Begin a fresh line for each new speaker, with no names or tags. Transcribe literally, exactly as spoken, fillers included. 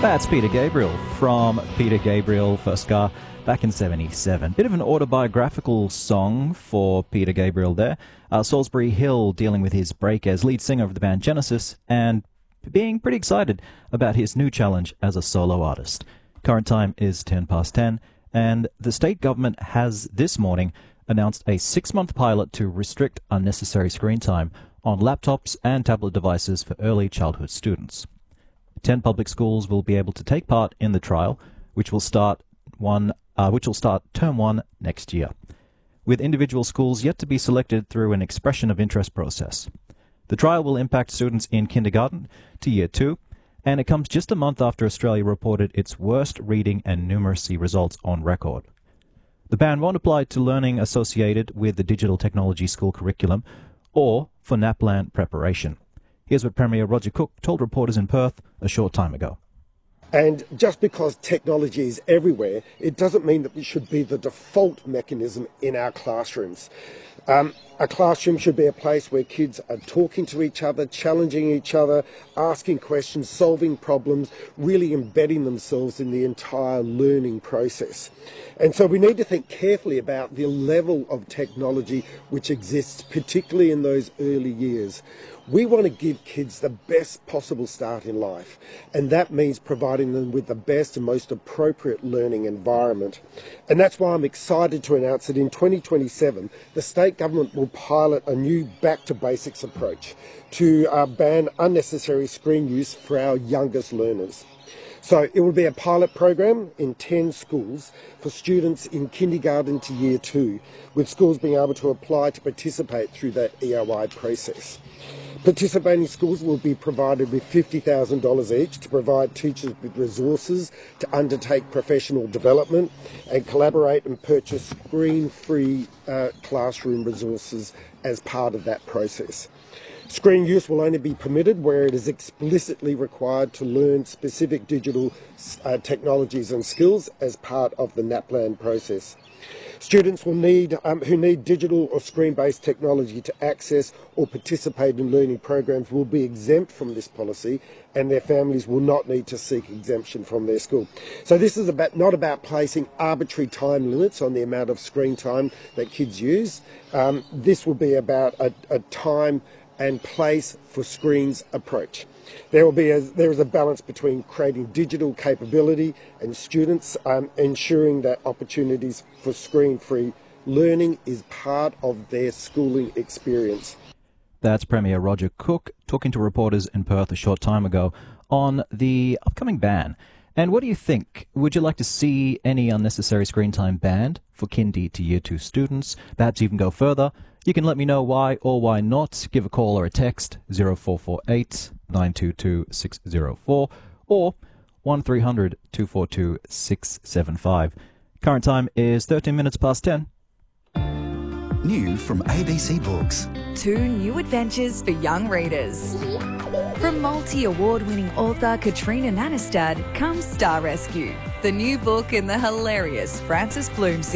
That's Peter Gabriel from Peter Gabriel First Car back in seventy-seven. Bit of an autobiographical song for Peter Gabriel there. Uh, Salisbury Hill dealing with his break as lead singer of the band Genesis and being pretty excited about his new challenge as a solo artist. Current time is ten past ten, and the state government has this morning announced a six-month pilot to restrict unnecessary screen time on laptops and tablet devices for early childhood students. Ten public schools will be able to take part in the trial, which will start one, uh, which will start term one next year, with individual schools yet to be selected through an expression of interest process. The trial will impact students in kindergarten to year two, and it comes just a month after Australia reported its worst reading and numeracy results on record. The ban won't apply to learning associated with the digital technology school curriculum or for NAPLAN preparation. Here's what Premier Roger Cook told reporters in Perth a short time ago.
And just because technology is everywhere, it doesn't mean that it should be the default mechanism in our classrooms. Um, a classroom should be a place where kids are talking to each other, challenging each other, asking questions, solving problems, really embedding themselves in the entire learning process. And so we need to think carefully about the level of technology which exists, particularly in those early years. We want to give kids the best possible start in life, and that means providing them with the best and most appropriate learning environment. And that's why I'm excited to announce that in twenty twenty-seven, the state government will pilot a new back-to-basics approach to uh, ban unnecessary screen use for our youngest learners. So it will be a pilot program in ten schools for students in kindergarten to year two, with schools being able to apply to participate through that E O I process. Participating schools will be provided with fifty thousand dollars each to provide teachers with resources to undertake professional development and collaborate and purchase screen-free uh, classroom resources as part of that process. Screen use will only be permitted where it is explicitly required to learn specific digital uh, technologies and skills as part of the NAPLAN process. Students will need, um, who need digital or screen-based technology to access or participate in learning programs will be exempt from this policy, and their families will not need to seek exemption from their school. So this is about, not about placing arbitrary time limits on the amount of screen time that kids use. Um, this will be about a, a time and place for screens approach. There will be a, there is a balance between creating digital capability and students um, ensuring that opportunities for screen-free learning is part of their schooling experience.
That's Premier Roger Cook talking to reporters in Perth a short time ago on the upcoming ban. And what do you think? Would you like to see any unnecessary screen time banned for kindy to year two students? Perhaps even go further? You can let me know why or why not. Give a call or a text zero four four eight, nine two two, six zero four or one three hundred, two four two, six seven five. Current time is thirteen minutes past ten.
New from A B C Books.
Two new adventures for young readers. From multi-award-winning author Katrina Nanestad comes Star Rescue, the new book in the hilarious Frances Bloom series.